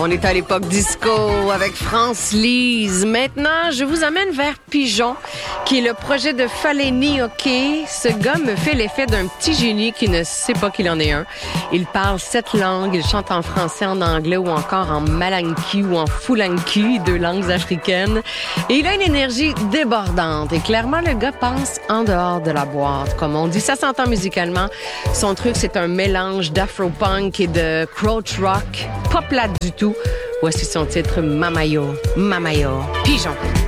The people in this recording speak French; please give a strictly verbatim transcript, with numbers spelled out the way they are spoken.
On est à l'époque disco avec France Lise. Maintenant, je vous amène vers Pigeon, qui est le projet de Faleni Hockey. Ce gars me fait l'effet d'un petit génie qui ne sait pas qu'il en est un. Il parle sept langues. Il chante en français, en anglais ou encore en malanki ou en fulanki, deux langues africaines. Et il a une énergie débordante. Et clairement, le gars pense en dehors de la boîte, comme on dit. Ça s'entend musicalement. Son truc, c'est un mélange d'afro-punk et de crotch rock. Pas plate du tout. Voici son titre Mamayo, Mamayo, Pigeon.